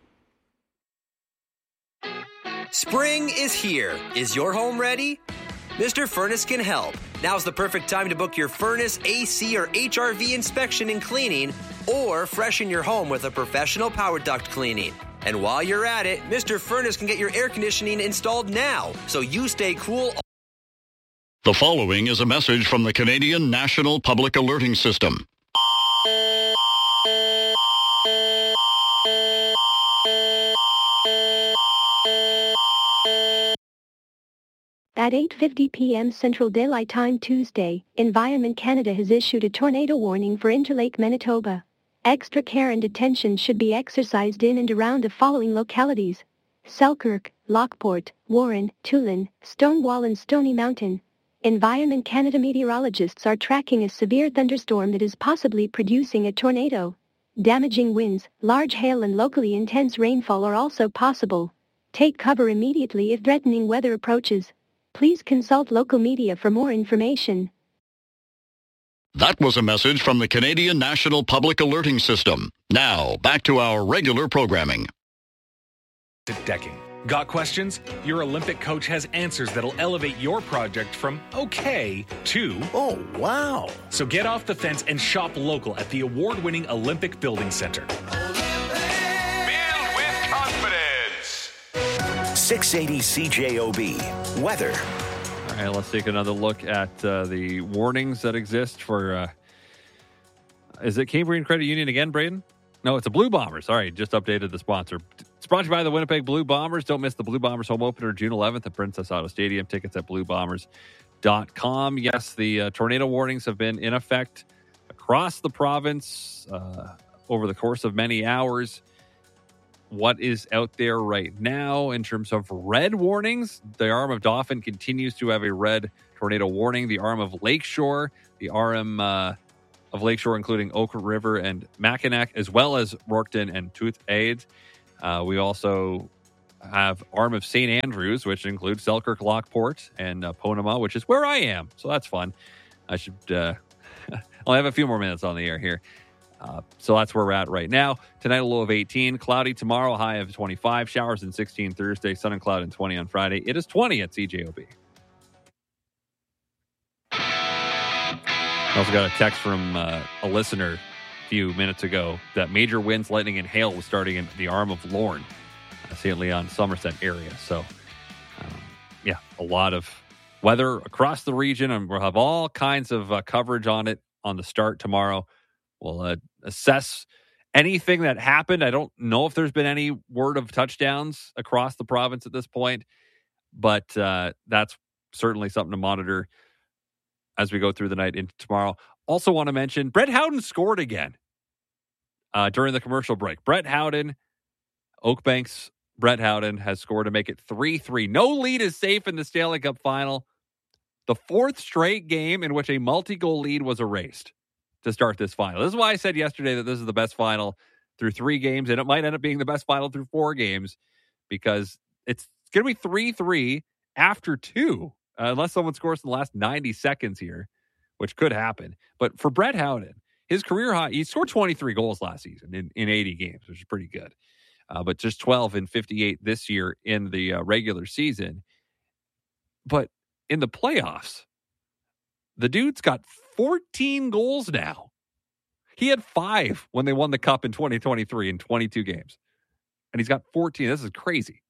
Spring is here. Is your home ready? Mister Furnace can help. Now's the perfect time to book your furnace, A C, or H R V inspection and cleaning, or freshen your home with a professional power duct cleaning. And while you're at it, Mister Furnace can get your air conditioning installed now, so you stay cool. The following is a message from the Canadian National Public Alerting System. At eight fifty p.m. Central Daylight Time Tuesday, Environment Canada has issued a tornado warning for Interlake, Manitoba. Extra care and attention should be exercised in and around the following localities: Selkirk, Lockport, Warren, Tulin, Stonewall and Stony Mountain. Environment Canada meteorologists are tracking a severe thunderstorm that is possibly producing a tornado. Damaging winds, large hail and locally intense rainfall are also possible. Take cover immediately if threatening weather approaches. Please consult local media for more information. That was a message from the Canadian National Public Alerting System. Now, back to our regular programming. Decking. Got questions? Your Olympic coach has answers that'll elevate your project from okay to oh, wow. So get off the fence and shop local at the award-winning Olympic Building Center. six eighty C J O B. Weather. All right, let's take another look at uh, the warnings that exist for... Uh, is it Cambrian Credit Union again, Braden? No, it's a Blue Bomber. Sorry, just updated the sponsor. It's brought to you by the Winnipeg Blue Bombers. Don't miss the Blue Bombers home opener June eleventh at Princess Auto Stadium. Tickets at blue bombers dot com. Yes, the uh, tornado warnings have been in effect across the province uh, over the course of many hours. What is out there right now in terms of red warnings? The Arm of Dauphin continues to have a red tornado warning. The Arm of Lakeshore, the R M uh, of Lakeshore, including Oak River and Mackinac, as well as Rourketon and Tooth Aid. Uh, we also have Arm of Saint Andrews, which includes Selkirk, Lockport, and uh, Ponema, which is where I am. So that's fun. I should, uh, I'll have a few more minutes on the air here. Uh, so that's where we're at right now. Tonight, a low of eighteen. Cloudy tomorrow, high of twenty-five. Showers in sixteen Thursday. Sun and cloud in twenty on Friday. It is twenty at C J O B. I also got a text from uh, a listener a few minutes ago that major winds, lightning, and hail was starting in the Arm of Lorne, uh, Saint Leon, Somerset area. So, um, yeah, a lot of weather across the region, and we'll have all kinds of uh, coverage on it on the start tomorrow. We'll uh, assess anything that happened. I don't know if there's been any word of touchdowns across the province at this point, but uh, that's certainly something to monitor as we go through the night into tomorrow. Also want to mention, Brett Howden scored again uh, during the commercial break. Brett Howden, Oakbank's Brett Howden has scored to make it three three. No lead is safe in the Stanley Cup final. The fourth straight game in which a multi-goal lead was erased to start this final. This is why I said yesterday that this is the best final through three games, and it might end up being the best final through four games because it's going to be three three after two. Uh, unless someone scores in the last ninety seconds here, which could happen. But for Brett Howden, his career high, he scored twenty-three goals last season in, in eighty games, which is pretty good. Uh, but just twelve and fifty-eight this year in the uh, regular season. But in the playoffs, the dude's got fourteen goals now. He had five when they won the Cup in twenty twenty-three in twenty-two games. And he's got fourteen. This is crazy.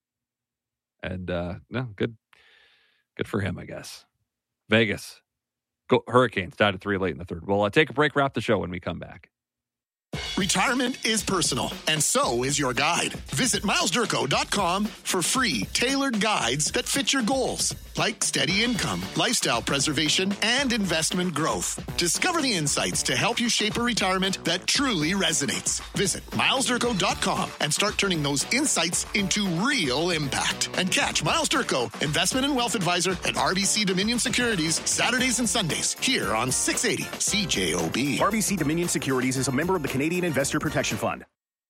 And, uh, no, good. Good for him, I guess. Vegas. Go, Hurricanes tied at three late in the third. We'll uh, take a break, wrap the show when we come back. Retirement is personal, and so is your guide. Visit miles durko dot com for free, tailored guides that fit your goals, like steady income, lifestyle preservation, and investment growth. Discover the insights to help you shape a retirement that truly resonates. Visit miles durko dot com and start turning those insights into real impact. And catch Miles Durko, Investment and Wealth Advisor at R B C Dominion Securities, Saturdays and Sundays, here on six eighty C J O B. R B C Dominion Securities is a member of the Canadian Investor Protection Fund.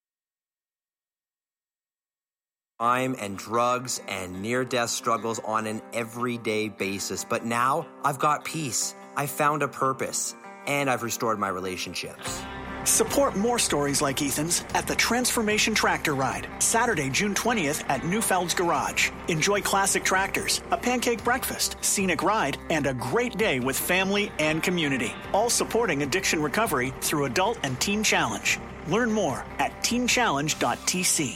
Crime and drugs and near-death struggles on an everyday basis. But now I've got peace. I found a purpose, and I've restored my relationships. Support more stories like Ethan's at the Transformation Tractor Ride, Saturday, June twentieth at Newfeld's Garage. Enjoy classic tractors, a pancake breakfast, scenic ride, and a great day with family and community. All supporting addiction recovery through Adult and Teen Challenge. Learn more at teen challenge dot t c.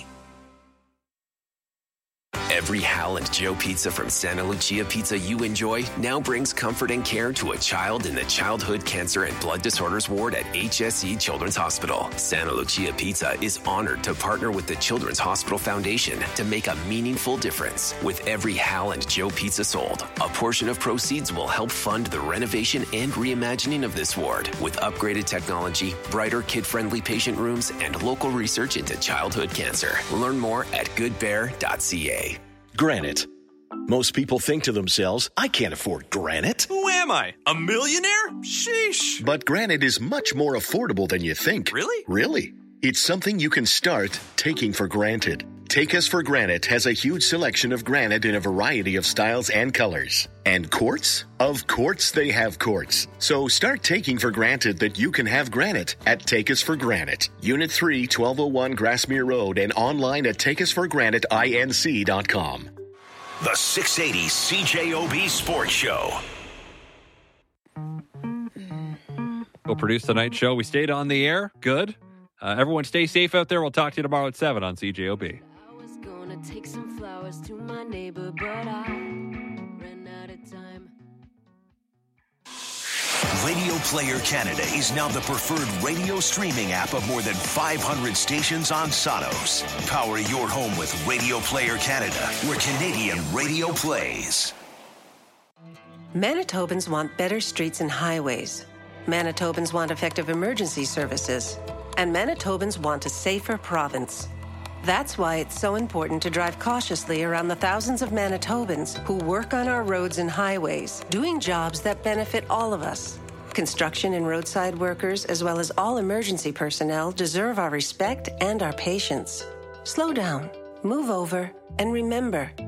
Every Hal and Joe pizza from Santa Lucia Pizza you enjoy now brings comfort and care to a child in the Childhood Cancer and Blood Disorders Ward at H S C Children's Hospital. Santa Lucia Pizza is honored to partner with the Children's Hospital Foundation to make a meaningful difference. With every Hal and Joe pizza sold, a portion of proceeds will help fund the renovation and reimagining of this ward with upgraded technology, brighter kid-friendly patient rooms, and local research into childhood cancer. Learn more at good bear dot c a. Granite. Most people think to themselves, I can't afford granite. Who am I? A millionaire? Sheesh. But granite is much more affordable than you think. Really? Really. It's something you can start taking for granted. Take Us for Granite has a huge selection of granite in a variety of styles and colors. And quartz? Of course they have quartz. So start taking for granted that you can have granite at Take Us for Granite. Unit three, twelve oh one Grassmere Road, and online at take us for granite inc dot com. The six eighty C J O B Sports Show. We'll produce tonight's show. We stayed on the air. Good. Uh, everyone stay safe out there. We'll talk to you tomorrow at seven on C J O B. I was gonna take some flowers to my neighbor, but I ran out of time. Radio Player Canada is now the preferred radio streaming app of more than five hundred stations on Sonos. Power your home with Radio Player Canada, where Canadian radio plays. Manitobans want better streets and highways. Manitobans want effective emergency services. And Manitobans want a safer province. That's why it's so important to drive cautiously around the thousands of Manitobans who work on our roads and highways, doing jobs that benefit all of us. Construction and roadside workers, as well as all emergency personnel, deserve our respect and our patience. Slow down, move over, and remember,